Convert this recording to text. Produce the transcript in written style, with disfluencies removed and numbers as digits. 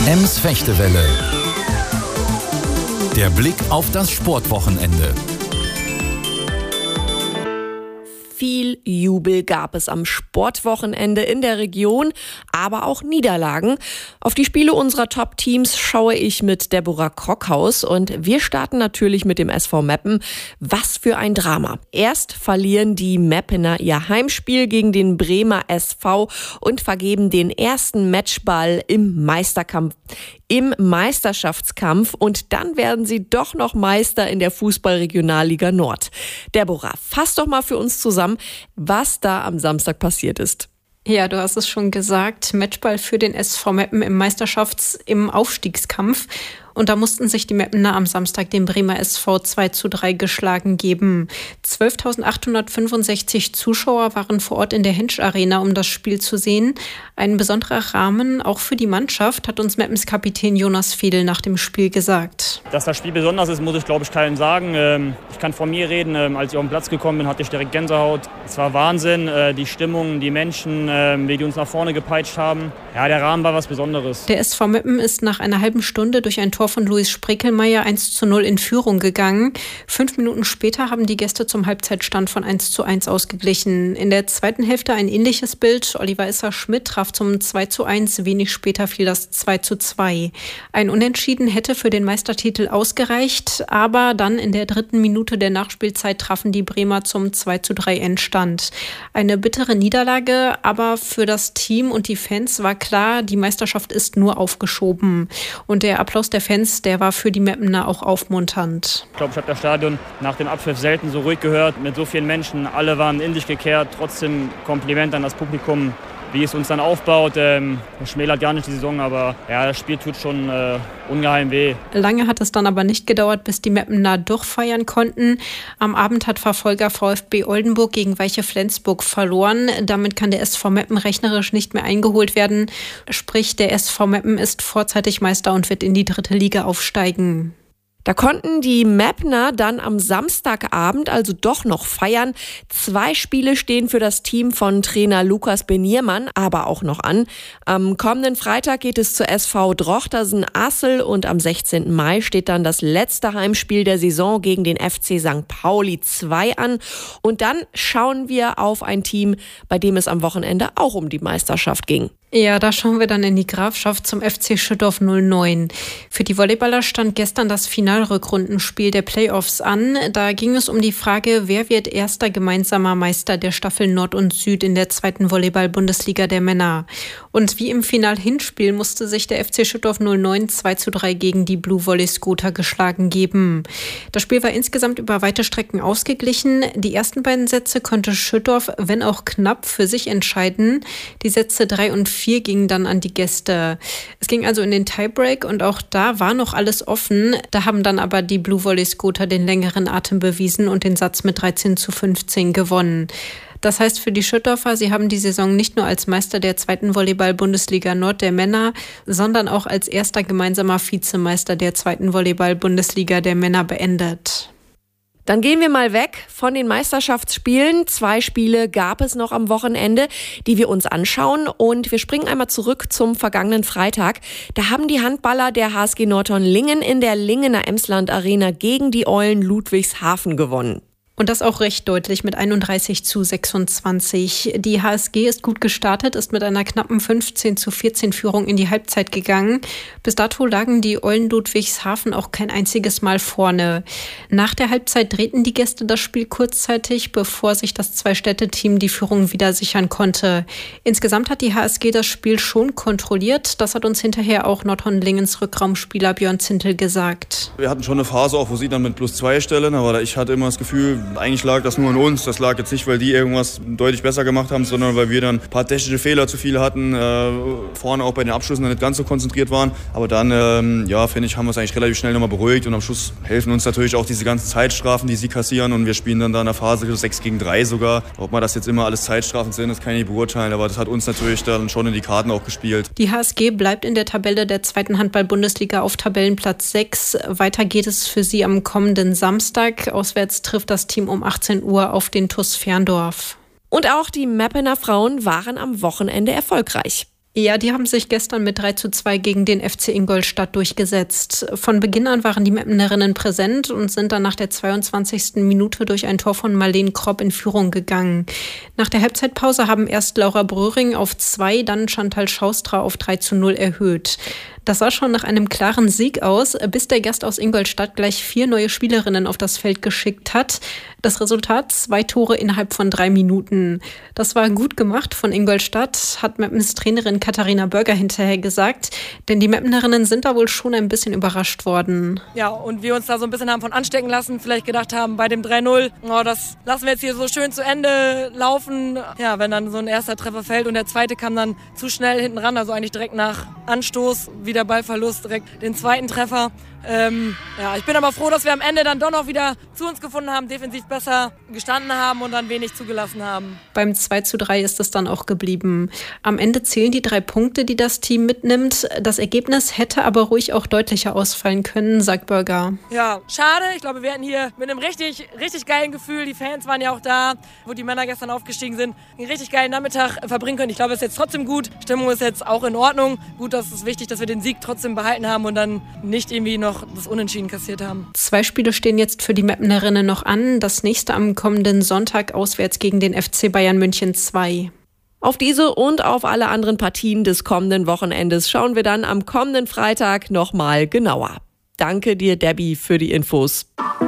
Ems Fechtewelle. Der Blick auf das Sportwochenende. Viel Jubel gab es am Sportwochenende in der Region, aber auch Niederlagen. Auf die Spiele unserer Top-Teams schaue ich mit Deborah Krockhaus und wir starten natürlich mit dem SV Meppen. Was für ein Drama. Erst verlieren die Meppener ihr Heimspiel gegen den Bremer SV und vergeben den ersten Matchball im Meisterschaftskampf und dann werden sie doch noch Meister in der Fußball-Regionalliga Nord. Deborah, fass doch mal für uns zusammen, was da am Samstag passiert ist. Ja, du hast es schon gesagt, Matchball für den SV Meppen im Aufstiegskampf. Und da mussten sich die Meppener am Samstag dem Bremer SV 2:3 geschlagen geben. 12.865 Zuschauer waren vor Ort in der Hensch Arena, um das Spiel zu sehen. Ein besonderer Rahmen, auch für die Mannschaft, hat uns Meppens Kapitän Jonas Fiedel nach dem Spiel gesagt. Dass das Spiel besonders ist, muss ich, glaube ich, keinem sagen. Ich kann von mir reden. Als ich auf den Platz gekommen bin, hatte ich direkt Gänsehaut. Es war Wahnsinn, die Stimmung, die Menschen, wie die uns nach vorne gepeitscht haben. Ja, der Rahmen war was Besonderes. Der SV Meppen ist nach einer halben Stunde durch ein Tor von Luis Sprekelmeier 1:0 in Führung gegangen. 5 Minuten später haben die Gäste zum Halbzeitstand von 1:1 ausgeglichen. In der zweiten Hälfte ein ähnliches Bild. Oliver Isser-Schmidt traf zum 2:1. Wenig später fiel das 2:2. Ein Unentschieden hätte für den Meistertitel ausgereicht, aber dann in der 3. Minute der Nachspielzeit trafen die Bremer zum 2:3 Endstand. Eine bittere Niederlage, aber für das Team und die Fans war klar, die Meisterschaft ist nur aufgeschoben. Und der Applaus der Fans, der war für die Meppener auch aufmunternd. Ich glaube, ich habe das Stadion nach dem Abpfiff selten so ruhig gehört, mit so vielen Menschen. Alle waren in sich gekehrt. Trotzdem Kompliment an das Publikum, wie es uns dann aufbaut. Das schmälert gar nicht die Saison, aber ja, das Spiel tut schon ungeheim weh. Lange hat es dann aber nicht gedauert, bis die Meppener durchfeiern konnten. Am Abend hat Verfolger VfB Oldenburg gegen Weiche Flensburg verloren. Damit kann der SV Meppen rechnerisch nicht mehr eingeholt werden. Sprich, der SV Meppen ist vorzeitig Meister und wird in die 3. Liga aufsteigen. Da konnten die Meppener dann am Samstagabend also doch noch feiern. 2 Spiele stehen für das Team von Trainer Lukas Beniermann aber auch noch an. Am kommenden Freitag geht es zur SV Drochtersen-Assel und am 16. Mai steht dann das letzte Heimspiel der Saison gegen den FC St. Pauli 2 an. Und dann schauen wir auf ein Team, bei dem es am Wochenende auch um die Meisterschaft ging. Ja, da schauen wir dann in die Grafschaft zum FC Schüttorf 09. Für die Volleyballer stand gestern das Finalrückrundenspiel der Playoffs an. Da ging es um die Frage, wer wird erster gemeinsamer Meister der Staffeln Nord und Süd in der 2. Volleyball-Bundesliga der Männer. Und wie im Final-Hinspiel musste sich der FC Schüttorf 09 2:3 gegen die Blue Volley Scooter geschlagen geben. Das Spiel war insgesamt über weite Strecken ausgeglichen. Die ersten beiden Sätze konnte Schüttorf, wenn auch knapp, für sich entscheiden. Die Sätze 3 und 4 gingen dann an die Gäste. Es ging also in den Tiebreak und auch da war noch alles offen. Da haben dann aber die Blue Volley Scooter den längeren Atem bewiesen und den Satz mit 13:15 gewonnen. Das heißt für die Schüttorfer, sie haben die Saison nicht nur als Meister der 2. Volleyball-Bundesliga Nord der Männer, sondern auch als erster gemeinsamer Vizemeister der 2. Volleyball-Bundesliga der Männer beendet. Dann gehen wir mal weg von den Meisterschaftsspielen. 2 Spiele gab es noch am Wochenende, die wir uns anschauen. Und wir springen einmal zurück zum vergangenen Freitag. Da haben die Handballer der HSG Nordhorn-Lingen in der Lingener Emsland Arena gegen die Eulen Ludwigshafen gewonnen. Und das auch recht deutlich mit 31:26. Die HSG ist gut gestartet, ist mit einer knappen 15:14 Führung in die Halbzeit gegangen. Bis dato lagen die Eulen Ludwigshafen auch kein einziges Mal vorne. Nach der Halbzeit drehten die Gäste das Spiel kurzzeitig, bevor sich das Zwei-Städte-Team die Führung wieder sichern konnte. Insgesamt hat die HSG das Spiel schon kontrolliert. Das hat uns hinterher auch Nordhorn-Lingens Rückraumspieler Björn Zintel gesagt. Wir hatten schon eine Phase auch, wo sie dann mit +2 stellen, aber ich hatte immer das Gefühl, eigentlich lag das nur an uns. Das lag jetzt nicht, weil die irgendwas deutlich besser gemacht haben, sondern weil wir dann ein paar technische Fehler zu viele hatten, vorne auch bei den Abschlüssen dann nicht ganz so konzentriert waren. Aber dann, finde ich, haben wir es eigentlich relativ schnell nochmal beruhigt und am Schluss helfen uns natürlich auch diese ganzen Zeitstrafen, die sie kassieren und wir spielen dann da in der Phase 6 gegen 3 sogar. Ob man das jetzt immer alles Zeitstrafen sind, das kann ich nicht beurteilen, aber das hat uns natürlich dann schon in die Karten auch gespielt. Die HSG bleibt in der Tabelle der 2. Handball-Bundesliga auf Tabellenplatz 6. Weiter geht es für sie am kommenden Samstag. Auswärts trifft das Team um 18 Uhr auf den TuS Ferndorf. Und auch die Meppener Frauen waren am Wochenende erfolgreich. Ja, die haben sich gestern mit 3:2 gegen den FC Ingolstadt durchgesetzt. Von Beginn an waren die Meppenerinnen präsent und sind dann nach der 22. Minute durch ein Tor von Marleen Kropp in Führung gegangen. Nach der Halbzeitpause haben erst Laura Bröhring auf 2, dann Chantal Schaustra auf 3:0 erhöht. Das sah schon nach einem klaren Sieg aus, bis der Gast aus Ingolstadt gleich 4 neue Spielerinnen auf das Feld geschickt hat. Das Resultat: 2 Tore innerhalb von 3 Minuten. Das war gut gemacht von Ingolstadt, hat Meppens Trainerin Katharina Börger hinterher gesagt. Denn die Meppenerinnen sind da wohl schon ein bisschen überrascht worden. Ja, und wir uns da so ein bisschen haben von anstecken lassen, vielleicht gedacht haben bei dem 3:0, das lassen wir jetzt hier so schön zu Ende laufen. Ja, wenn dann so ein erster Treffer fällt und der zweite kam dann zu schnell hinten ran, also eigentlich direkt nach Anstoß, wieder Ballverlust, direkt den zweiten Treffer. Ich bin aber froh, dass wir am Ende dann doch noch wieder zu uns gefunden haben, defensiv besser gestanden haben und dann wenig zugelassen haben. Beim 2:3 ist es dann auch geblieben. Am Ende zählen die 3 Punkte, die das Team mitnimmt. Das Ergebnis hätte aber ruhig auch deutlicher ausfallen können, sagt Börger. Ja, schade. Ich glaube, wir hätten hier mit einem richtig, richtig geilen Gefühl, die Fans waren ja auch da, wo die Männer gestern aufgestiegen sind, einen richtig geilen Nachmittag verbringen können. Ich glaube, es ist jetzt trotzdem gut. Stimmung ist jetzt auch in Ordnung. Gut, das ist wichtig, dass wir den Sieg trotzdem behalten haben und dann nicht irgendwie noch das Unentschieden kassiert haben. 2 Spiele stehen jetzt für die Meppenerinnen noch an. Das nächste am kommenden Sonntag auswärts gegen den FC Bayern München 2. Auf diese und auf alle anderen Partien des kommenden Wochenendes schauen wir dann am kommenden Freitag nochmal genauer. Danke dir, Debbie, für die Infos.